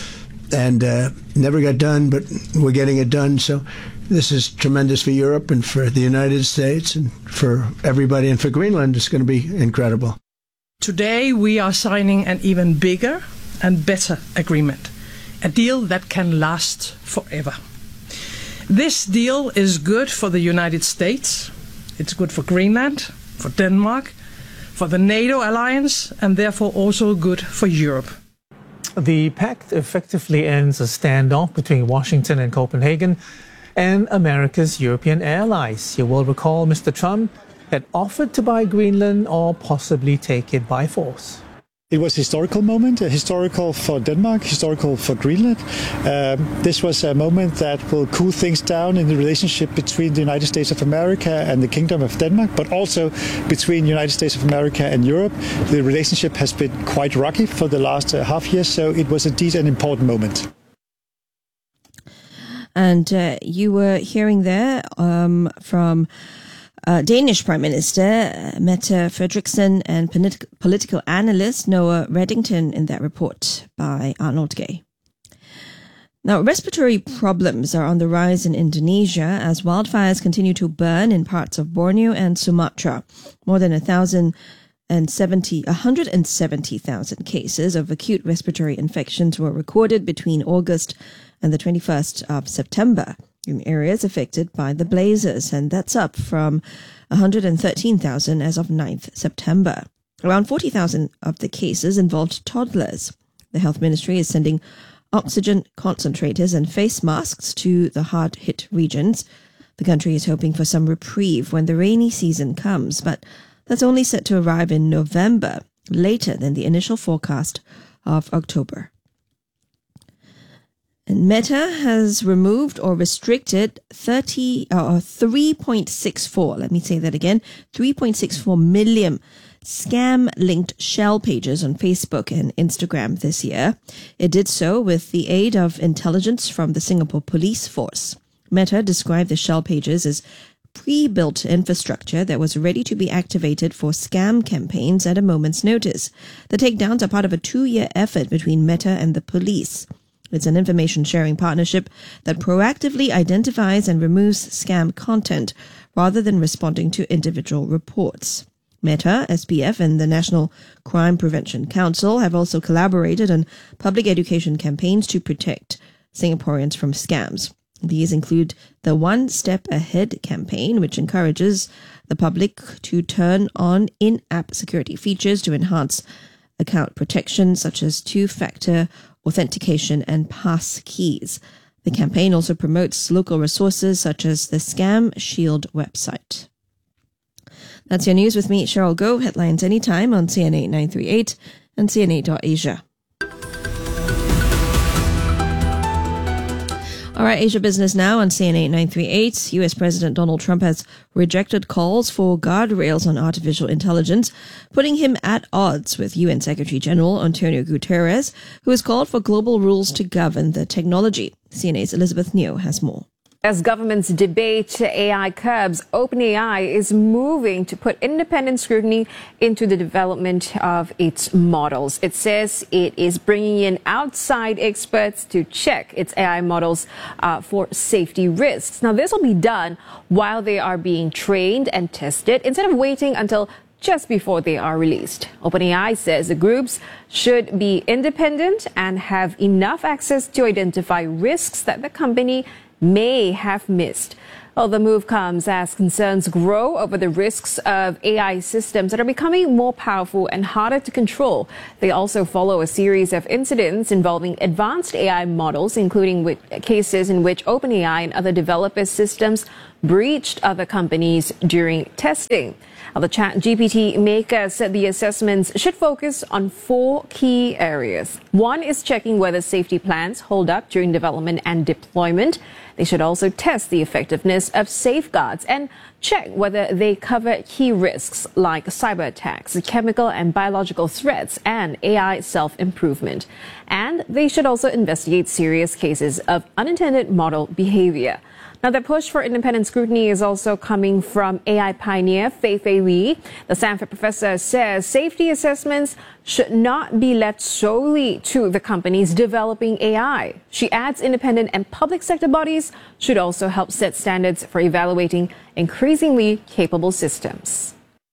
and never got done, but we're getting it done. So this is tremendous for Europe and for the United States and for everybody. And for Greenland, it's going to be incredible. Today, we are signing an even bigger and better agreement, a deal that can last forever. This deal is good for the United States, it's good for Greenland, for Denmark, for the NATO alliance, and therefore also good for Europe. The pact effectively ends a standoff between Washington and Copenhagen and America's European allies. You will recall Mr. Trump had offered to buy Greenland or possibly take it by force. It was a historical moment, historical for Denmark, historical for Greenland. This was a moment that will cool things down in the relationship between the United States of America and the Kingdom of Denmark, but also between the United States of America and Europe. The relationship has been quite rocky for the last half year, so it was indeed an important moment. And you were hearing there from Danish Prime Minister Mette Frederiksen and political analyst Noah Reddington in that report by Arnold Gay. Now, respiratory problems are on the rise in Indonesia as wildfires continue to burn in parts of Borneo and Sumatra. More than 170,000 cases of acute respiratory infections were recorded between August and the 21st of September in areas affected by the blazes, and that's up from 113,000 as of 9th September. Around 40,000 of the cases involved toddlers. The Health Ministry is sending oxygen concentrators and face masks to the hard-hit regions. The country is hoping for some reprieve when the rainy season comes, but that's only set to arrive in November, later than the initial forecast of October. And Meta has removed or restricted 3.64, let me say that again, 3.64 million scam-linked shell pages on Facebook and Instagram this year. It did so with the aid of intelligence from the Singapore police force. Meta described the shell pages as pre-built infrastructure that was ready to be activated for scam campaigns at a moment's notice. The takedowns are part of a 2-year effort between Meta and the police. It's an information-sharing partnership that proactively identifies and removes scam content rather than responding to individual reports. Meta, SPF, and the National Crime Prevention Council have also collaborated on public education campaigns to protect Singaporeans from scams. These include the One Step Ahead campaign, which encourages the public to turn on in-app security features to enhance account protection, such as two-factor authentication and pass keys. The campaign also promotes local resources such as the Scam Shield website. That's your news with me, Cheryl Goh. Headlines anytime on CNA 938 and CNA.Asia. All right, Asia Business Now on CNA 938. U.S. President Donald Trump has rejected calls for guardrails on artificial intelligence, putting him at odds with UN Secretary General Antonio Guterres, who has called for global rules to govern the technology. CNA's Elizabeth Neo has more. As governments debate AI curbs, OpenAI is moving to put independent scrutiny into the development of its models. It says it is bringing in outside experts to check its AI models for safety risks. Now, this will be done while they are being trained and tested instead of waiting until just before they are released. OpenAI says the groups should be independent and have enough access to identify risks that the company may have missed. Well, the move comes as concerns grow over the risks of AI systems that are becoming more powerful and harder to control. They also follow a series of incidents involving advanced AI models, including with cases in which OpenAI and other developers' systems breached other companies during testing. Now, the ChatGPT maker said the assessments should focus on 4 key areas. One is checking whether safety plans hold up during development and deployment. They should also test the effectiveness of safeguards and check whether they cover key risks like cyber attacks, chemical and biological threats, and AI self-improvement. And they should also investigate serious cases of unintended model behavior. Now, the push for independent scrutiny is also coming from AI pioneer Fei-Fei Li. The Stanford professor says safety assessments should not be left solely to the companies developing AI. She adds independent and public sector bodies should also help set standards for evaluating increasingly capable systems.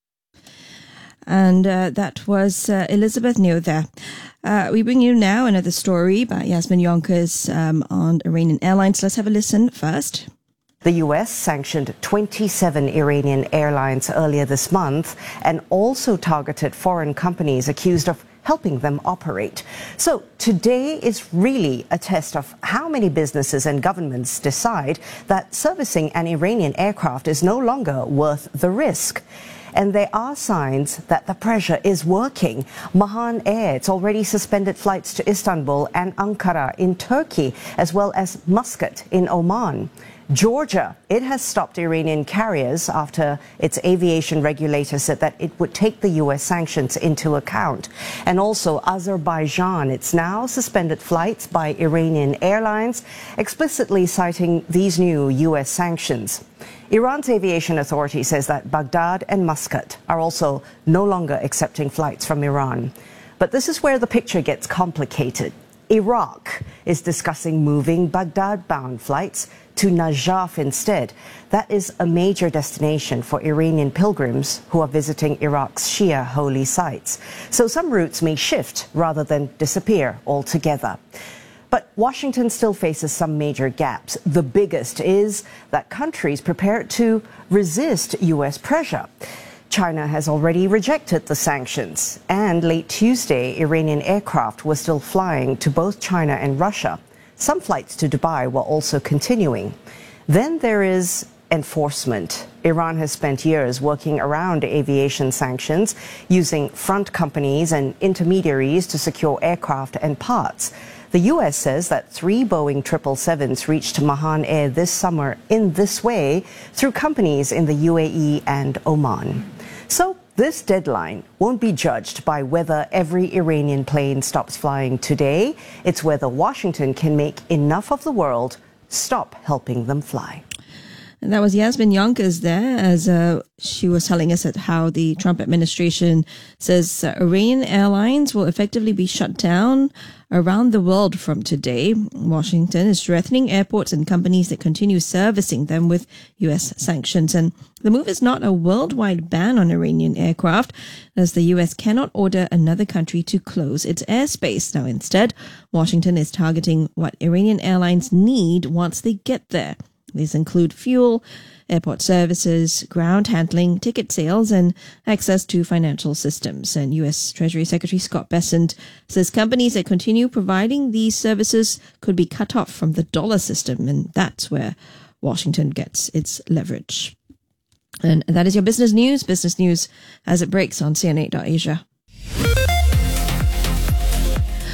And that was Elizabeth Neo there. We bring you now another story by Yasmin Yonkers on Iranian Airlines. Let's have a listen first. The U.S. sanctioned 27 Iranian airlines earlier this month and also targeted foreign companies accused of helping them operate. So today is really a test of how many businesses and governments decide that servicing an Iranian aircraft is no longer worth the risk. And there are signs that the pressure is working. Mahan Air, it's already suspended flights to Istanbul and Ankara in Turkey, as well as Muscat in Oman. Georgia, it has stopped Iranian carriers after its aviation regulator said that it would take the U.S. sanctions into account. And also Azerbaijan, it's now suspended flights by Iranian airlines, explicitly citing these new U.S. sanctions. Iran's aviation authority says that Baghdad and Muscat are also no longer accepting flights from Iran. But this is where the picture gets complicated. Iraq is discussing moving Baghdad-bound flights to Najaf instead. That is a major destination for Iranian pilgrims who are visiting Iraq's Shia holy sites. So some routes may shift rather than disappear altogether. But Washington still faces some major gaps. The biggest is that countries prepared to resist U.S. pressure. China has already rejected the sanctions, and late Tuesday, Iranian aircraft were still flying to both China and Russia. Some flights to Dubai were also continuing. Then there is enforcement. Iran has spent years working around aviation sanctions, using front companies and intermediaries to secure aircraft and parts. The U.S. says that 3 Boeing 777s reached Mahan Air this summer in this way through companies in the UAE and Oman. So this deadline won't be judged by whether every Iranian plane stops flying today. It's whether Washington can make enough of the world stop helping them fly. And that was Yasmin Yonkers there, as she was telling us at how the Trump administration says Iranian airlines will effectively be shut down around the world from today. Washington is threatening airports and companies that continue servicing them with U.S. sanctions. And the move is not a worldwide ban on Iranian aircraft, as the U.S. cannot order another country to close its airspace. Now, instead, Washington is targeting what Iranian airlines need once they get there. These include fuel, airport services, ground handling, ticket sales, and access to financial systems. And U.S. Treasury Secretary Scott Bessent says companies that continue providing these services could be cut off from the dollar system, and that's where Washington gets its leverage. And that is your business news as it breaks on CN8.Asia.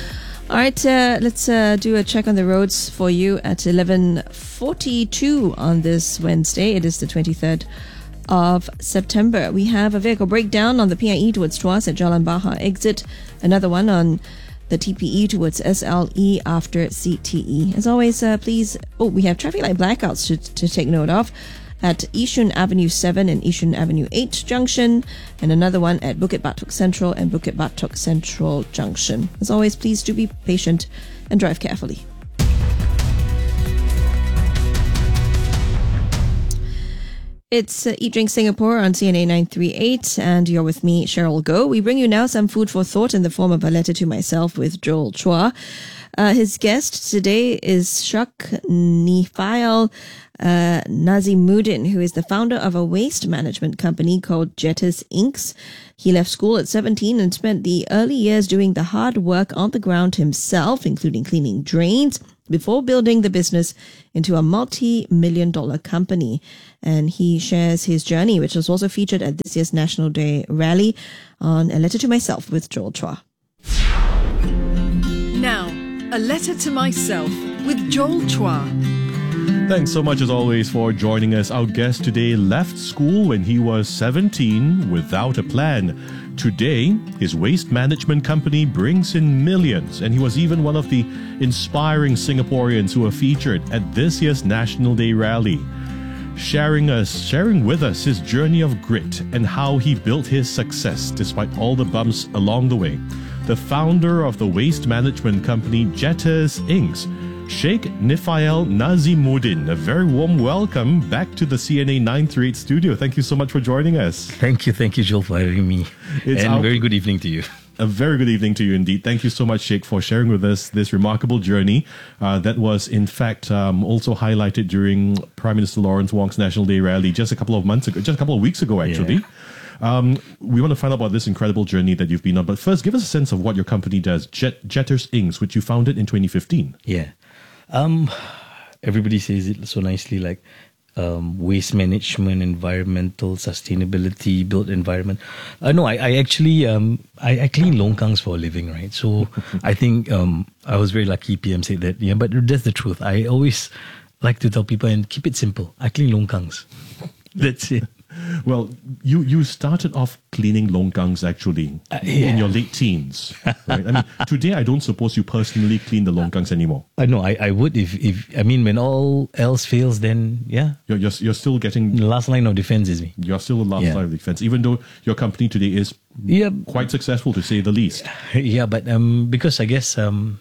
All right, let's do a check on the roads for you at 11:42 on this Wednesday. It is the 23rd of September. We have a vehicle breakdown on the PIE towards Tuas at Jalan Bahar exit. Another one on the TPE towards SLE after CTE. As always, please... we have traffic light blackouts to take note of at Yishun Avenue 7 and Yishun Avenue 8 junction, and another one at Bukit Batok Central and Bukit Batok Central junction. As always, please do be patient and drive carefully. It's Eat Drink Singapore on CNA 938, and you're with me, Cheryl Goh. We bring you now some food for thought in the form of a letter to myself with Joel Chua. His guest today is Shak Nifail Nazimuddin, who is the founder of a waste management company called Jettas Inc. He left school at 17 and spent the early years doing the hard work on the ground himself, including cleaning drains, before building the business into a multi-million-dollar company. And he shares his journey, which was also featured at this year's National Day rally, on A Letter to Myself with Joel Chua. Now, A Letter to Myself with Joel Chua. Thanks so much as always for joining us. Our guest today left school when he was 17 without a plan. Today, his waste management company brings in millions, and he was even one of the inspiring Singaporeans who were featured at this year's National Day rally. Sharing with us his journey of grit and how he built his success despite all the bumps along the way. The founder of the waste management company Jettas Inc., Sheikh Nifail Nazimuddin. A very warm welcome back to the CNA 938 studio. Thank you so much for joining us. Thank you, Joel, for having me. Very good evening to you. A very good evening to you indeed. Thank you so much, Sheikh, for sharing with us this remarkable journey that was, in fact, also highlighted during Prime Minister Lawrence Wong's National Day rally just a couple of weeks ago, actually. Yeah. We want to find out about this incredible journey that you've been on. But first, give us a sense of what your company does, Jettas Inc., which you founded in 2015. Yeah. Everybody says it so nicely, like waste management, environmental sustainability, built environment. No, I actually I clean longkangs for a living, right? So I think I was very lucky. PM said that. Yeah, but that's the truth. I always like to tell people and keep it simple. I clean longkangs. That's it. Well, you started off cleaning longkangs actually in your late teens, right? I mean, today I don't suppose you personally clean the longkangs anymore. No, I would if when all else fails, then yeah. You're still getting... The last line of defense is me. You're still the last line of defense, even though your company today is quite successful, to say the least. Yeah, but because I guess,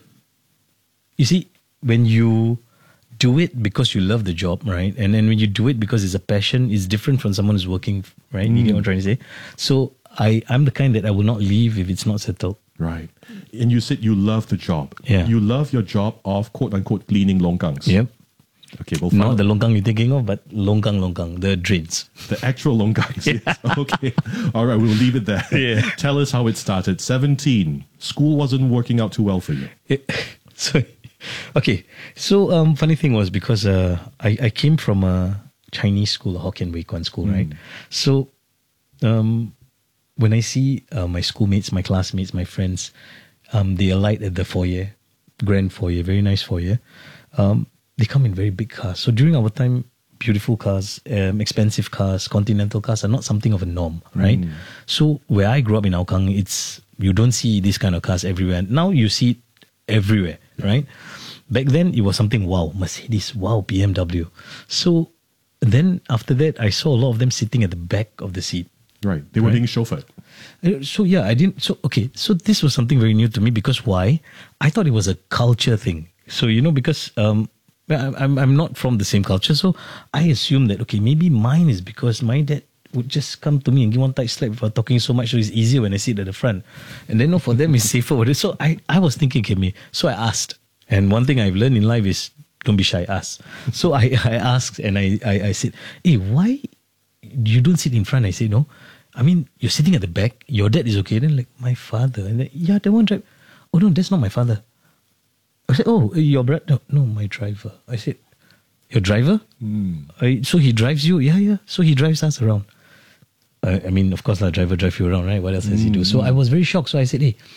you see, when you do it because you love the job, right? And then when you do it because it's a passion, it's different from someone who's working, right? You get what I'm trying to say? So I'm the kind that I will not leave if it's not settled. Right. And you said you love the job. Yeah. You love your job of quote-unquote cleaning longkangs. Yep. Okay, well, not the longkang you're thinking of, but longkang, the drains. The actual longkangs, yes. Okay. All right, we'll leave it there. Yeah. Tell us how it started. 17. School wasn't working out too well for you. So funny thing was because I came from a Chinese school, a Hokkien Wei-Kuan school, right? So when I see my schoolmates, my classmates, my friends, they alight at the foyer, grand foyer, very nice foyer. They come in very big cars. So during our time, beautiful cars, expensive cars, continental cars are not something of a norm, right? So where I grew up in Hougang, you don't see this kind of cars everywhere. Now you see it everywhere, right? Back then, it was something, wow, Mercedes, wow, BMW. So then after that, I saw a lot of them sitting at the back of the seat. Right. They were being chauffeured. So yeah, I didn't. So, okay. So this was something very new to me because why? I thought it was a culture thing. So, because I'm not from the same culture. So I assumed that, okay, maybe mine is because my dad would just come to me and give one tight slap without talking so much. So it's easier when I sit at the front. And then for them, it's safer. So I was thinking, okay, so I asked. And one thing I've learned in life is don't be shy, ask. So I asked and I said, hey, why you don't sit in front? I said, no. I mean, you're sitting at the back. Your dad is okay. Then my father. And then, yeah, the one drive. Oh, no, that's not my father. I said, oh, your brother? No, my driver. I said, your driver? So he drives you? Yeah. So he drives us around. I mean, of course, the driver drives you around, right? What else does he do? So I was very shocked. So I said, hey,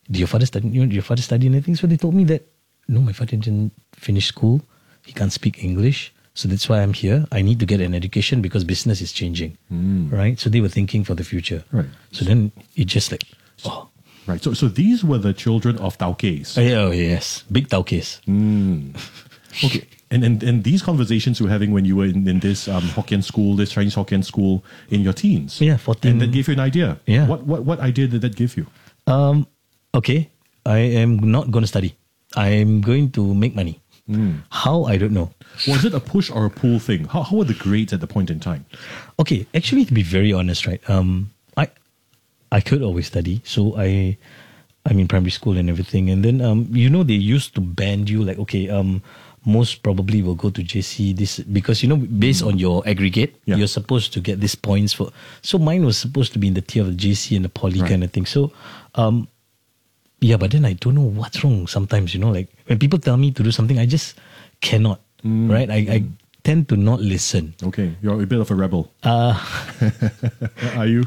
"Did your father study? Did your father study anything?" So they told me that no, my father didn't finish school. He can't speak English. So that's why I'm here. I need to get an education because business is changing, right? So they were thinking for the future. Right. So then it just like, oh. Right. So these were the children of Tauke's. Oh, yes. Big Tauke's. Okay. And these conversations you were having when you were in this Hokkien school, this Chinese Hokkien school in your teens. Yeah, 14. And that gave you an idea. Yeah. What idea did that give you? Okay, I am not going to study. I am going to make money. How? I don't know. Was it a push or a pull thing? How were the grades at the point in time? Okay, actually, to be very honest, right? I could always study. So I'm in primary school and everything. And then, they used to band you like, okay, most probably will go to JC this because, based on your aggregate, you're supposed to get these points for. So mine was supposed to be in the tier of the JC and the poly kind of thing. So, but then I don't know what's wrong sometimes, like when people tell me to do something, I just cannot, right? I tend to not listen. Okay, you're a bit of a rebel. Are you?